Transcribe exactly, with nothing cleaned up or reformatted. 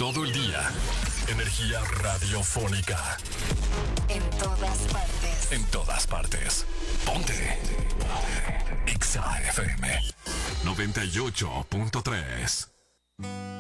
todo el día. Energía radiofónica. En todas partes. En todas partes. Ponte. Exa F M noventa y ocho punto tres.